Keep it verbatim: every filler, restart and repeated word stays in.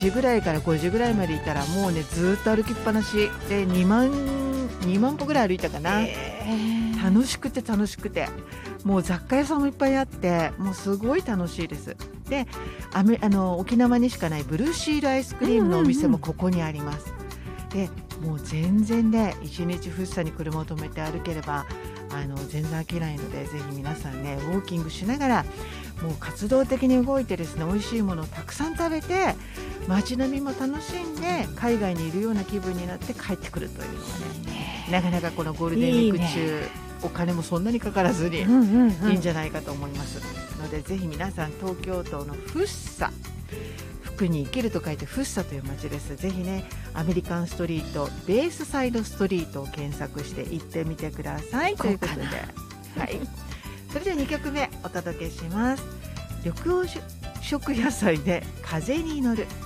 じぐらいからごじぐらいまでいたらもうねずっと歩きっぱなしでにまんにまん歩ぐらい歩いたかな、えー、楽しくて楽しくてもう雑貨屋さんもいっぱいあってもうすごい楽しいです。であめあの沖縄にしかないブルーシールアイスクリームのお店もここにあります、うんうんうん、でもう全然ね一日福生に車を止めて歩ければあの全然飽きないのでぜひ皆さんねウォーキングしながらもう活動的に動いてですね美味しいものをたくさん食べて街並みも楽しんで海外にいるような気分になって帰ってくるというのがねなかなかこのゴールデンウィーク中いい、ね、お金もそんなにかからずにいいんじゃないかと思います、うんうんうん、のでぜひ皆さん東京都の福生福に生きると書いて福生という街です。ぜひねアメリカンストリートベースサイドストリートを検索して行ってみてくださいということで、はい、それではにきょくめお届けします。緑黄色野菜で風に乗る。